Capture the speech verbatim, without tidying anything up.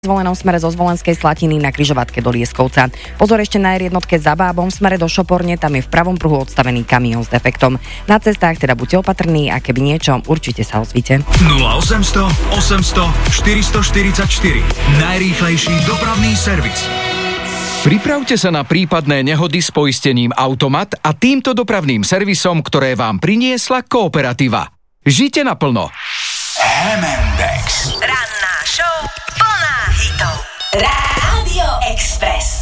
zvolenom smere zo Zvolenskej Slatiny na križovatke do Lieskovca. Pozor ešte na er jednotke za Bábom v smere do Šoporne, tam je v pravom pruhu odstavený kamión s defektom. Na cestách teda buďte opatrní a keby niečo, určite sa ozvite. nula osemsto osemsto štyristoštyridsaťštyri. Najrýchlejší dopravný servis. Pripravte sa na prípadné nehody s poistením Automat a týmto dopravným servisom, ktoré vám priniesla Kooperativa. Žite naplno. Hemendex. Ranná show plná hitov. Rádio Express.